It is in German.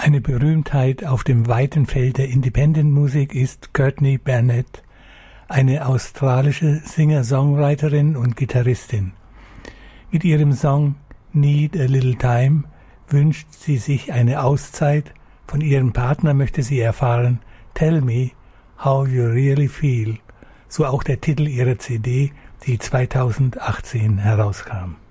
Eine Berühmtheit auf dem weiten Feld der Independent-Musik ist Courtney Barnett, eine australische Singer-Songwriterin und Gitarristin. Mit ihrem Song Need a Little Time wünscht sie sich eine Auszeit. Von ihrem Partner möchte sie erfahren, Tell me how you really feel. So auch der Titel ihrer CD, die 2018 herauskam.